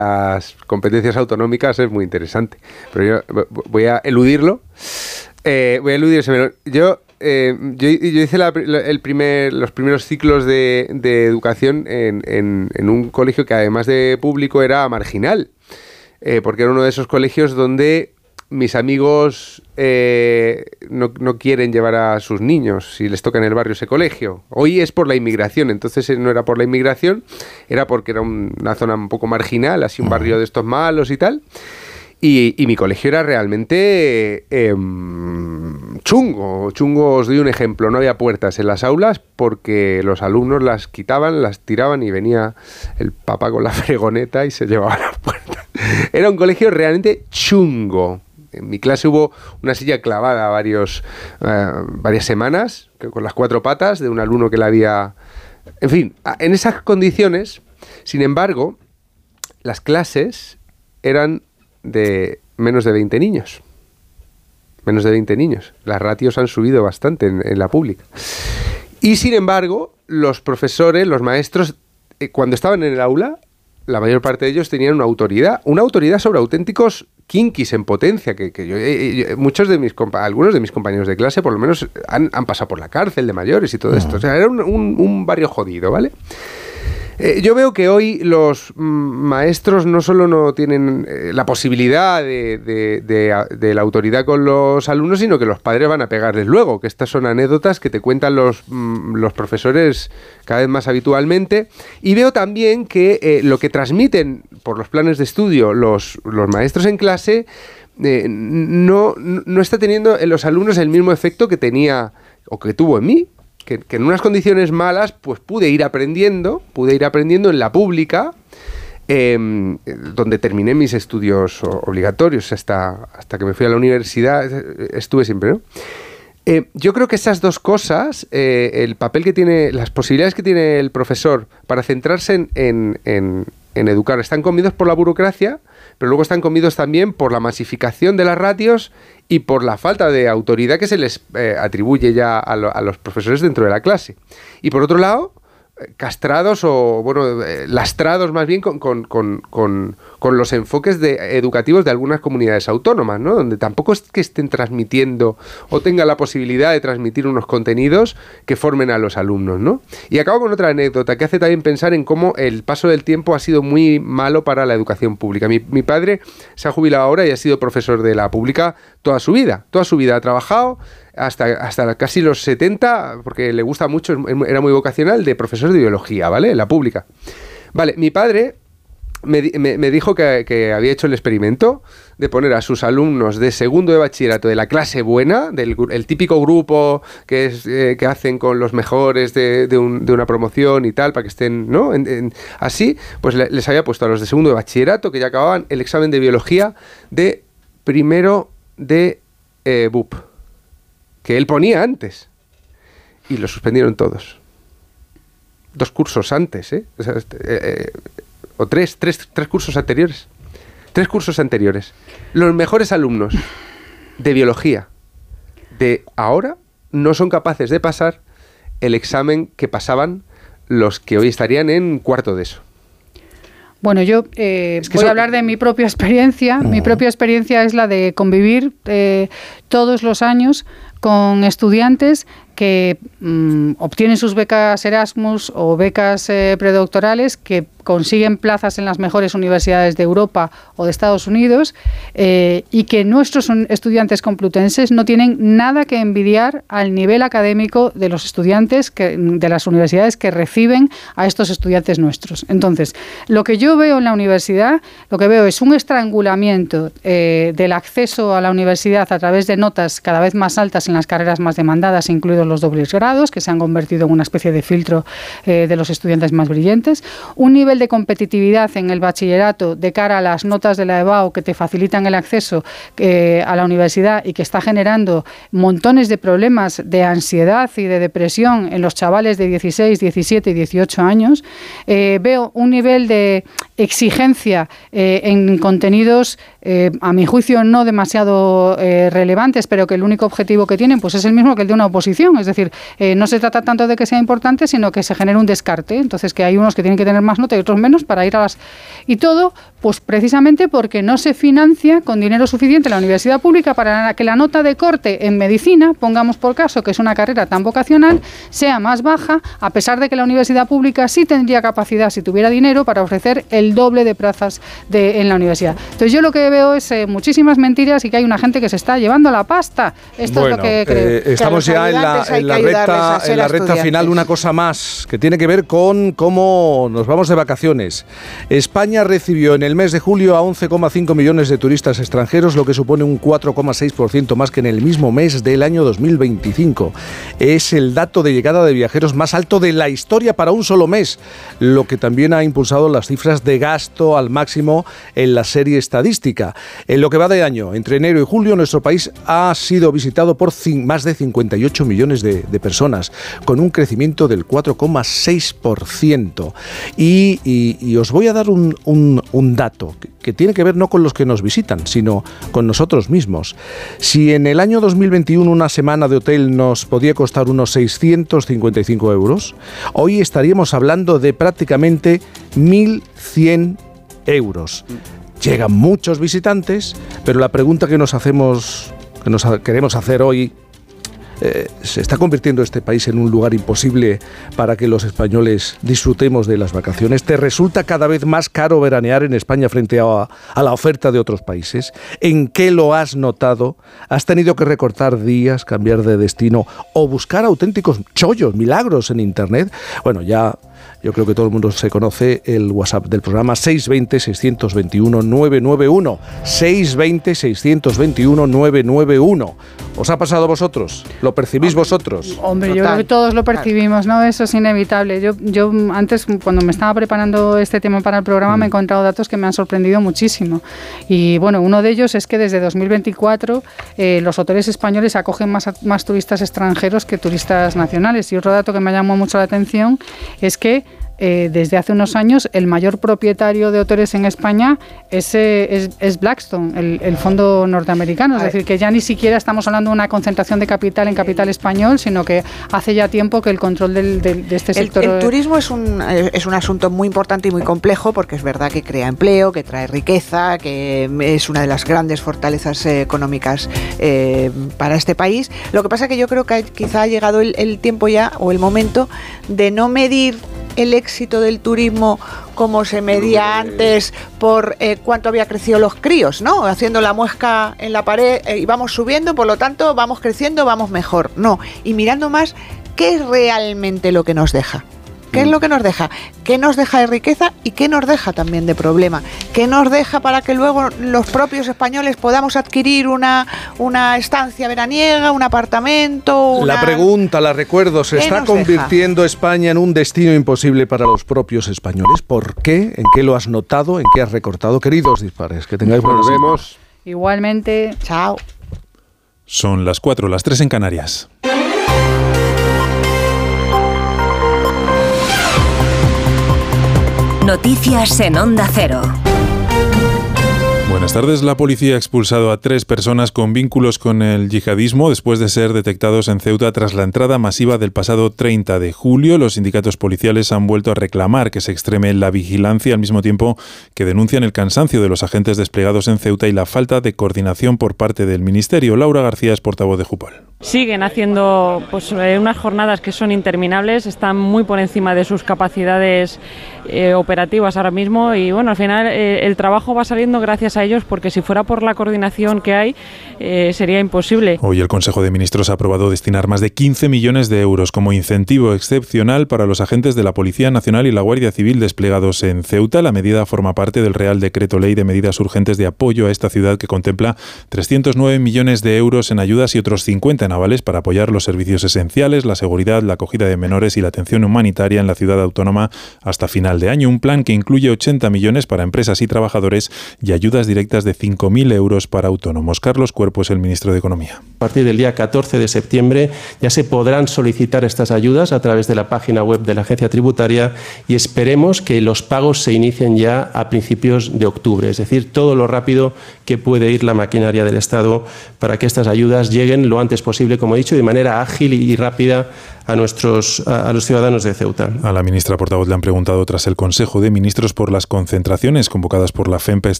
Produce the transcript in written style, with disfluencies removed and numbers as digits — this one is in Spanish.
las competencias autonómicas es muy interesante, pero yo voy a eludirlo. Yo hice los primeros ciclos de educación en un colegio que además de público era marginal, porque era uno de esos colegios donde mis amigos no quieren llevar a sus niños si les toca en el barrio ese colegio. Hoy es por la inmigración, entonces no era por la inmigración, era porque era una zona un poco marginal, así un barrio de estos malos y tal. Y mi colegio era realmente chungo. Os doy un ejemplo. No había puertas en las aulas porque los alumnos las quitaban, las tiraban y venía el papá con la fregoneta y se llevaba las puertas. Era un colegio realmente chungo. En mi clase hubo una silla clavada varias semanas, con las 4 patas de un alumno que la había... En fin, en esas condiciones, sin embargo, las clases eran de menos de 20 niños. Menos de 20 niños. Las ratios han subido bastante en la pública. Y sin embargo, los profesores, los maestros, cuando estaban en el aula, la mayor parte de ellos tenían una autoridad sobre auténticos kinkis en potencia, que algunos de mis compañeros de clase por lo menos han pasado por la cárcel de mayores y todo esto. O sea, era un barrio jodido, ¿vale? Yo veo que hoy los maestros no solo no tienen la posibilidad de la autoridad con los alumnos, sino que los padres van a pegarles luego, que estas son anécdotas que te cuentan los profesores cada vez más habitualmente. Y veo también que lo que transmiten por los planes de estudio los maestros en clase no está teniendo en los alumnos el mismo efecto que tenía o que tuvo en mí. Que en unas condiciones malas pues pude ir aprendiendo en la pública, donde terminé mis estudios obligatorios hasta que me fui a la universidad, estuve siempre, ¿no? Yo creo que esas dos cosas, el papel que tiene, las posibilidades que tiene el profesor para centrarse en educar, están comidos por la burocracia, pero luego están comidos también por la masificación de las ratios y por la falta de autoridad que se les atribuye ya a los profesores dentro de la clase. Y por otro lado, castrados lastrados más bien con los enfoques educativos de algunas comunidades autónomas, ¿no? Donde tampoco es que estén transmitiendo o tengan la posibilidad de transmitir unos contenidos que formen a los alumnos, ¿no? Y acabo con otra anécdota que hace también pensar en cómo el paso del tiempo ha sido muy malo para la educación pública. Mi padre se ha jubilado ahora y ha sido profesor de la pública toda su vida ha trabajado hasta casi los 70, porque le gusta mucho, era muy vocacional, de profesor de biología, ¿vale? En la pública. Vale, mi padre me dijo que había hecho el experimento de poner a sus alumnos de segundo de bachillerato de la clase buena, el típico grupo que hacen con los mejores de una promoción y tal, para que estén, ¿no? Así, pues les había puesto a los de segundo de bachillerato, que ya acababan el examen de biología de primero de BUP, que él ponía antes, y lo suspendieron todos. 2 cursos antes, o sea, o tres cursos anteriores. 3 cursos anteriores. Los mejores alumnos de biología de ahora no son capaces de pasar el examen que pasaban los que hoy estarían en cuarto de eso. Bueno, yo voy a hablar de mi propia experiencia. Mi propia experiencia es la de convivir todos los años con estudiantes que obtienen sus becas Erasmus o becas predoctorales, que consiguen plazas en las mejores universidades de Europa o de Estados Unidos, y que nuestros estudiantes complutenses no tienen nada que envidiar al nivel académico de los estudiantes de las universidades que reciben a estos estudiantes nuestros. Entonces, lo que yo veo en la universidad, lo que veo es un estrangulamiento del acceso a la universidad a través de notas cada vez más altas en las carreras más demandadas, incluidos los dobles grados, que se han convertido en una especie de filtro de los estudiantes más brillantes, un nivel de competitividad en el bachillerato de cara a las notas de la EBAU que te facilitan el acceso a la universidad y que está generando montones de problemas de ansiedad y de depresión en los chavales de 16, 17 y 18 años. Veo un nivel de exigencia en contenidos, a mi juicio, no demasiado relevantes, pero que el único objetivo que tienen pues es el mismo que el de una oposición. Es decir, no se trata tanto de que sea importante, sino que se genere un descarte. Entonces, que hay unos que tienen que tener más nota y otros menos para ir a las... Y todo Pues precisamente porque no se financia con dinero suficiente la universidad pública para que la nota de corte en medicina, pongamos por caso que es una carrera tan vocacional, sea más baja, a pesar de que la universidad pública sí tendría capacidad, si tuviera dinero, para ofrecer el doble de plazas en la universidad. Entonces yo lo que veo es muchísimas mentiras y que hay una gente que se está llevando la pasta. Esto es lo que creo. Estamos ya en la recta final. Una cosa más que tiene que ver con cómo nos vamos de vacaciones. España recibió en el mes de julio a 11,5 millones de turistas extranjeros, lo que supone un 4,6% más que en el mismo mes del año 2025. Es el dato de llegada de viajeros más alto de la historia para un solo mes, lo que también ha impulsado las cifras de gasto al máximo en la serie estadística. En lo que va de año, entre enero y julio, nuestro país ha sido visitado por más de 58 millones de personas, con un crecimiento del 4,6%. Y os voy a dar un dato que tiene que ver no con los que nos visitan, sino con nosotros mismos. Si en el año 2021 una semana de hotel nos podía costar unos 655 euros, hoy estaríamos hablando de prácticamente 1.100 euros. Llegan muchos visitantes, pero la pregunta que nos queremos hacer hoy: ¿se está convirtiendo este país en un lugar imposible para que los españoles disfrutemos de las vacaciones? ¿Te resulta cada vez más caro veranear en España frente a la oferta de otros países? ¿En qué lo has notado? ¿Has tenido que recortar días, cambiar de destino o buscar auténticos chollos, milagros en Internet? Bueno, ya yo creo que todo el mundo se conoce el WhatsApp del programa: 620-621-991. 620-621-991. ¿Os ha pasado a vosotros? ¿Lo percibís vosotros? Hombre, yo creo que todos lo percibimos, ¿no? Eso es inevitable. Yo antes, cuando me estaba preparando este tema para el programa, me he encontrado datos que me han sorprendido muchísimo. Y bueno, uno de ellos es que desde 2024 los hoteles españoles acogen más turistas extranjeros que turistas nacionales. Y otro dato que me llamó mucho la atención es que desde hace unos años el mayor propietario de hoteles en España es Blackstone, el fondo norteamericano. Es decir, que ya ni siquiera estamos hablando de una concentración de capital en capital español, sino que hace ya tiempo que el control de este sector... El turismo es un asunto muy importante y muy complejo, porque es verdad que crea empleo, que trae riqueza, que es una de las grandes fortalezas económicas para este país. Lo que pasa es que yo creo que quizá ha llegado el tiempo ya, o el momento, de no medir el éxito del turismo como se medía antes por cuánto había crecido los críos, ¿no? Haciendo la muesca en la pared y vamos subiendo, por lo tanto vamos creciendo, vamos mejor. No, y mirando más qué es realmente lo que nos deja. ¿Qué es lo que nos deja? ¿Qué nos deja de riqueza y qué nos deja también de problema? ¿Qué nos deja para que luego los propios españoles podamos adquirir una estancia veraniega, un apartamento? La pregunta, la recuerdo, ¿se está convirtiendo España en un destino imposible para los propios españoles? ¿Por qué? ¿En qué lo has notado? ¿En qué has recortado? Queridos dispares, que tengáis buenos días. Nos vemos. Igualmente. Chao. Son las 4, las 3 en Canarias. Noticias en Onda Cero. Buenas tardes. La policía ha expulsado a 3 personas con vínculos con el yihadismo después de ser detectados en Ceuta tras la entrada masiva del pasado 30 de julio. Los sindicatos policiales han vuelto a reclamar que se extreme la vigilancia, al mismo tiempo que denuncian el cansancio de los agentes desplegados en Ceuta y la falta de coordinación por parte del Ministerio. Laura García es portavoz de Jupol. Siguen haciendo unas jornadas que son interminables, están muy por encima de sus capacidades operativas ahora mismo y bueno, al final el trabajo va saliendo gracias a ellos, porque si fuera por la coordinación que hay sería imposible. Hoy el Consejo de Ministros ha aprobado destinar más de 15 millones de euros como incentivo excepcional para los agentes de la Policía Nacional y la Guardia Civil desplegados en Ceuta. La medida forma parte del Real Decreto Ley de Medidas Urgentes de Apoyo a esta ciudad, que contempla 309 millones de euros en ayudas y otros 50 en avales para apoyar los servicios esenciales, la seguridad, la acogida de menores y la atención humanitaria en la ciudad autónoma hasta final de año. Un plan que incluye 80 millones para empresas y trabajadores y ayudas directas de 5.000 euros para autónomos. Carlos Cuerpo es el ministro de Economía. A partir del día 14 de septiembre ya se podrán solicitar estas ayudas a través de la página web de la Agencia Tributaria y esperemos que los pagos se inicien ya a principios de octubre, es decir, todo lo rápido que puede ir la maquinaria del Estado para que estas ayudas lleguen lo antes posible posible, como he dicho, de manera ágil y rápida a los ciudadanos de Ceuta. A la ministra portavoz le han preguntado tras el Consejo de Ministros por las concentraciones convocadas por la FEMP